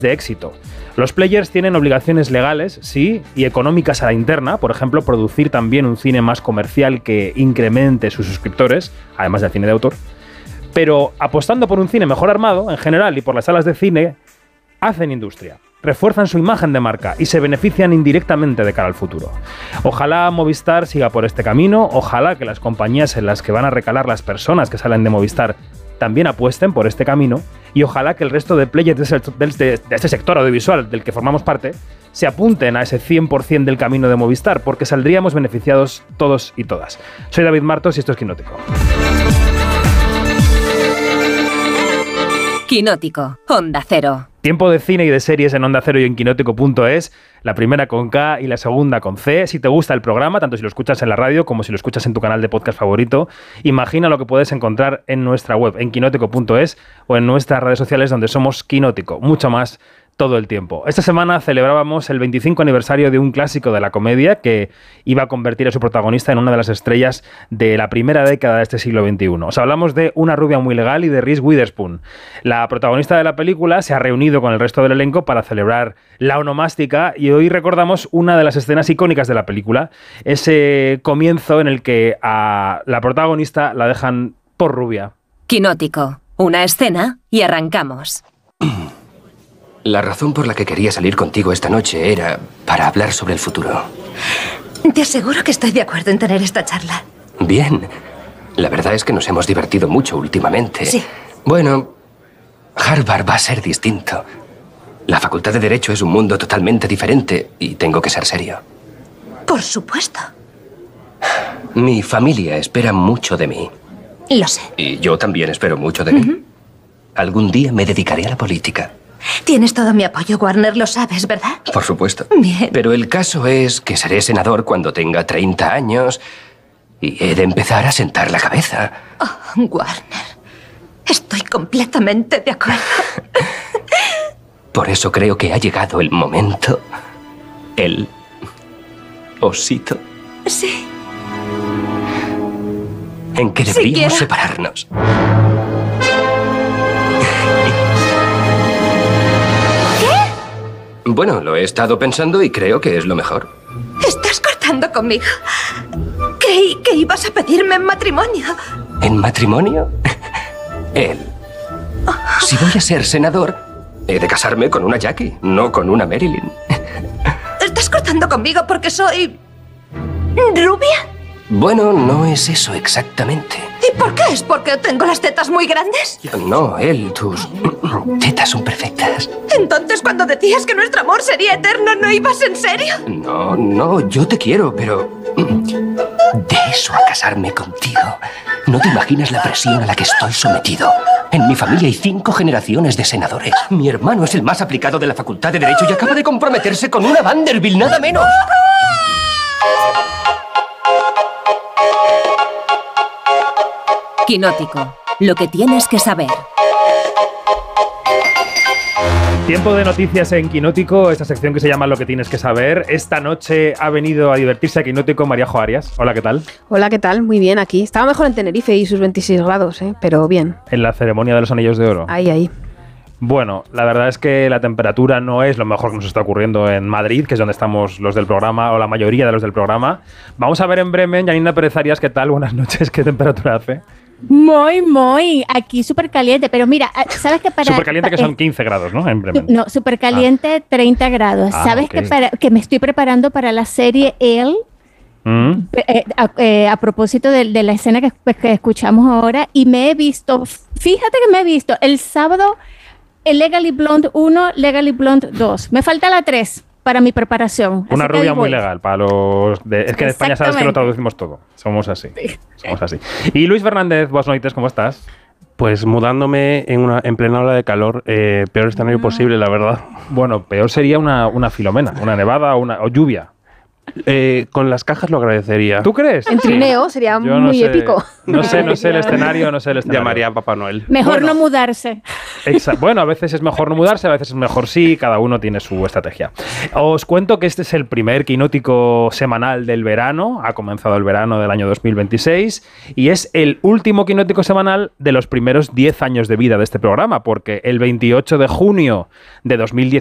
de éxito. Los players tienen obligaciones legales, sí, y económicas a la interna, por ejemplo, producir también un cine más comercial que incremente sus suscriptores, además del cine de autor, pero apostando por un cine mejor armado, en general, y por las salas de cine, hacen industria, refuerzan su imagen de marca y se benefician indirectamente de cara al futuro. Ojalá Movistar siga por este camino, ojalá que las compañías en las que van a recalar las personas que salen de Movistar también apuesten por este camino, y ojalá que el resto de players de este sector audiovisual del que formamos parte se apunten a ese 100% del camino de Movistar, porque saldríamos beneficiados todos y todas. Soy David Martos y esto es Quinótico. Quinótico, Onda Cero. Tiempo de cine y de series en Onda Cero y en Quinótico.es, la primera con K y la segunda con C. Si te gusta el programa, tanto si lo escuchas en la radio como si lo escuchas en tu canal de podcast favorito, imagina lo que puedes encontrar en nuestra web, en Quinótico.es o en nuestras redes sociales donde somos Quinótico. Mucho más todo el tiempo. Esta semana celebrábamos el 25 aniversario de un clásico de la comedia que iba a convertir a su protagonista en una de las estrellas de la primera década de este siglo XXI. Os hablamos de Una rubia muy legal y de Reese Witherspoon. La protagonista de la película se ha reunido con el resto del elenco para celebrar la onomástica y hoy recordamos una de las escenas icónicas de la película, ese comienzo en el que a la protagonista la dejan por rubia. Quinótico, una escena y arrancamos. La razón por la que quería salir contigo esta noche era para hablar sobre el futuro. Te aseguro que estoy de acuerdo en tener esta charla. Bien. La verdad es que nos hemos divertido mucho últimamente. Sí. Bueno, Harvard va a ser distinto. La Facultad de Derecho es un mundo totalmente diferente y tengo que ser serio. Por supuesto. Mi familia espera mucho de mí. Lo sé. Y yo también espero mucho de mí. Algún día me dedicaré a la política. Tienes todo mi apoyo, Warner, lo sabes, ¿verdad? Por supuesto. Bien. Pero el caso es que seré senador cuando tenga 30 años y he de empezar a sentar la cabeza. Oh, Warner, estoy completamente de acuerdo. Por eso creo que ha llegado el momento. El osito. Sí. En que deberíamos separarnos. Bueno, lo he estado pensando y creo que es lo mejor. Estás cortando conmigo. Creí que ibas a pedirme en matrimonio. ¿En matrimonio? Él. Si voy a ser senador, he de casarme con una Jackie, no con una Marilyn. ¿Estás cortando conmigo porque soy... rubia? Bueno, no es eso exactamente. ¿Y por qué? ¿Es porque tengo las tetas muy grandes? No, tus tetas son perfectas. Entonces, cuando decías que nuestro amor sería eterno, ¿no ibas en serio? No, yo te quiero, pero... de eso a casarme contigo. No te imaginas la presión a la que estoy sometido. En mi familia hay 5 generaciones de senadores. Mi hermano es el más aplicado de la Facultad de Derecho y acaba de comprometerse con una Vanderbilt, nada menos. Quinótico, lo que tienes que saber. Tiempo de noticias en Quinótico, esta sección que se llama Lo que tienes que saber. Esta noche ha venido a divertirse a Quinótico María Arias. Hola, ¿qué tal? Hola, ¿qué tal? Muy bien aquí. Estaba mejor en Tenerife y sus 26 grados, pero bien. En la ceremonia de los Anillos de Oro. Ahí. Bueno, la verdad es que la temperatura no es lo mejor que nos está ocurriendo en Madrid, que es donde estamos los del programa, o la mayoría de los del programa. Vamos a ver en Bremen, Janina Pérez Arias, ¿qué tal? Buenas noches, ¿qué temperatura hace? Muy, aquí súper caliente, pero mira, ¿sabes qué? Súper caliente que son 15 grados, ¿no? En Bremen. No, súper caliente 30 grados. ¿Sabes okay. que me estoy preparando para la serie Elle? A propósito de la escena que escuchamos ahora, y fíjate que me he visto el sábado el Legally Blonde 1, Legally Blonde 2. Me falta la 3 para mi preparación. Una rubia muy legal para los... Es que en España sabes que lo traducimos todo. Somos así. Somos así. Y Luis Fernández, buenas noches, ¿cómo estás? Pues mudándome en plena ola de calor, peor escenario posible, la verdad. Bueno, peor sería una Filomena, una nevada o lluvia. Con las cajas lo agradecería. ¿Tú crees? En trineo sería Yo muy sé, épico. No sé el escenario, Llamaría a Papá Noel. Mejor no mudarse. Bueno, a veces es mejor no mudarse, a veces es mejor sí, cada uno tiene su estrategia. Os cuento que este es el primer quinótico semanal del verano, ha comenzado el verano del año 2026 y es el último quinótico semanal de los primeros 10 años de vida de este programa, porque el 28 de junio de 2019